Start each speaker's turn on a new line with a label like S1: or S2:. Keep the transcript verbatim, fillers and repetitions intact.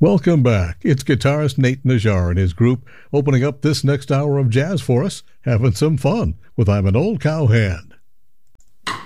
S1: Welcome back. It's guitarist Nate Najjar and his group opening up this next hour of jazz for us, having some fun with I'm an Old Cowhand.